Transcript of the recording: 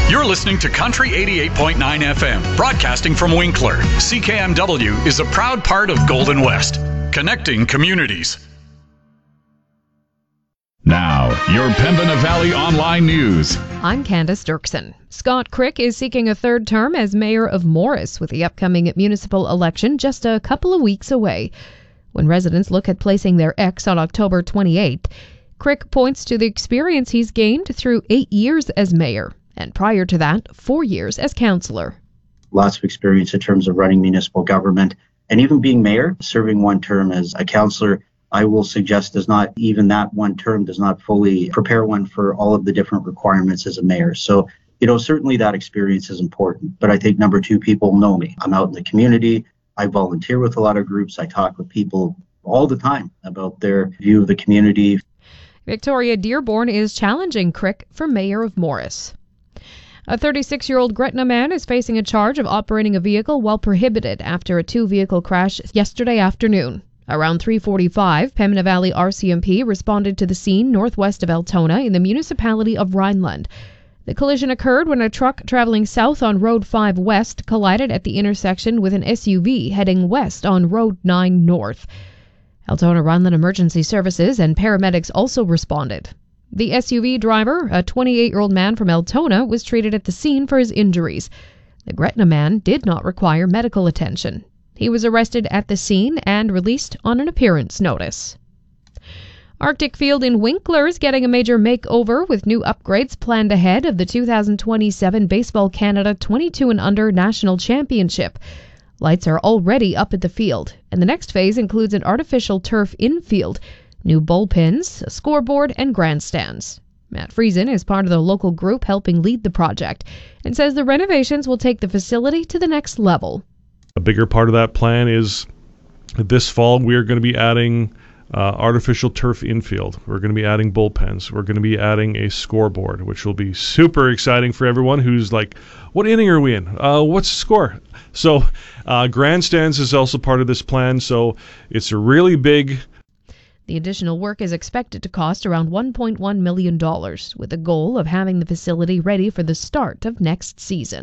You're listening to Country 88.9 FM, broadcasting from Winkler. CKMW is a proud part of Golden West, connecting communities. Now, your Pembina Valley Online News. I'm Candace Dirksen. Scott Crick is seeking a third term as mayor of Morris, with the upcoming municipal election just a couple of weeks away. When residents look at placing their X on October 28th, Crick points to the experience he's gained through 8 years as mayor, and prior to that, 4 years as councillor. Lots of experience in terms of running municipal government, and even being mayor, serving one term as a councillor, I will suggest even that one term does not fully prepare one for all of the different requirements as a mayor. So, certainly that experience is important. But I think number two, people know me. I'm out in the community. I volunteer with a lot of groups. I talk with people all the time about their view of the community. Victoria Dearborn is challenging Crick for mayor of Morris. A 36-year-old Gretna man is facing a charge of operating a vehicle while prohibited after a two-vehicle crash yesterday afternoon. Around 3:45, Pembina Valley RCMP responded to the scene northwest of Altona in the municipality of Rhineland. The collision occurred when a truck traveling south on Road 5 West collided at the intersection with an SUV heading west on Road 9 North. Altona Rhineland Emergency Services and paramedics also responded. The SUV driver, a 28-year-old man from Altona, was treated at the scene for his injuries. The Gretna man did not require medical attention. He was arrested at the scene and released on an appearance notice. Arctic Field in Winkler is getting a major makeover with new upgrades planned ahead of the 2027 Baseball Canada 22 and Under National Championship. Lights are already up at the field, and the next phase includes an artificial turf infield, new bullpens, a scoreboard, and grandstands. Matt Friesen is part of the local group helping lead the project and says the renovations will take the facility to the next level. A bigger part of that plan is this fall we are going to be adding artificial turf infield. We're going to be adding bullpens. We're going to be adding a scoreboard, which will be super exciting for everyone who's like, what inning are we in? What's the score? So grandstands is also part of this plan. So it's a really big. The additional work is expected to cost around $1.1 million, with the goal of having the facility ready for the start of next season.